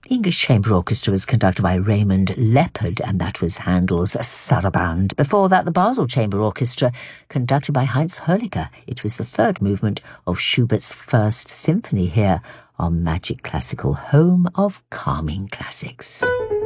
The English Chamber Orchestra was conducted by Raymond Leopard, and that was Handel's Saraband. Before that, the Basel Chamber Orchestra, conducted by Heinz Hörliger. It was the third movement of Schubert's First Symphony here on Magic Classical, home of calming classics.